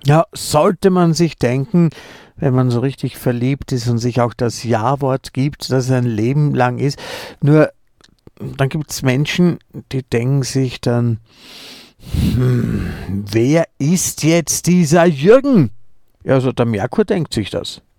Ja, sollte man sich denken, wenn man so richtig verliebt ist und sich auch das Ja-Wort gibt, dass es ein Leben lang ist. Nur dann gibt es Menschen, die denken sich dann, wer ist jetzt dieser Jürgen? Ja, also der Merkur denkt sich das.